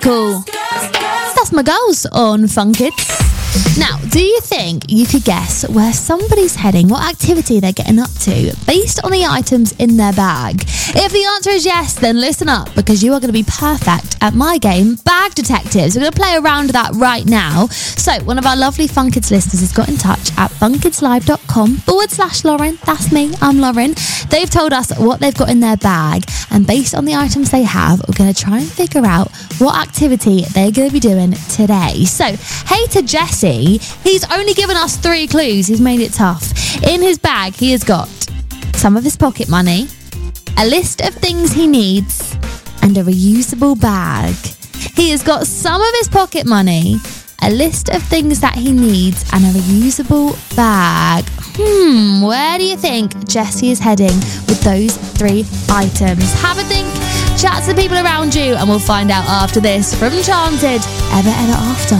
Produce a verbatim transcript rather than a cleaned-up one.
Cool. That's my girls on Fun Kids. Now, do you think you could guess where somebody's heading, what activity they're getting up to, based on the items in their bag? If the answer is yes, then listen up, because you are going to be perfect at my game, Bag Detectives. We're going to play around with that right now. So, one of our lovely Fun Kids listeners has got in touch at funkidslive.com forward slash Lauren. That's me, I'm Lauren. They've told us what they've got in their bag, and based on the items they have, we're going to try and figure out what activity they're going to be doing today. So, hey to Jesse. He's only given us three clues. He's made it tough. In his bag, he has got some of his pocket money, a list of things he needs, and a reusable bag. He has got some of his pocket money, a list of things that he needs, and a reusable bag. Hmm, where do you think Jesse is heading with those three items? Have a think, chat to the people around you, and we'll find out after this from Enchanted, Ever Ever After.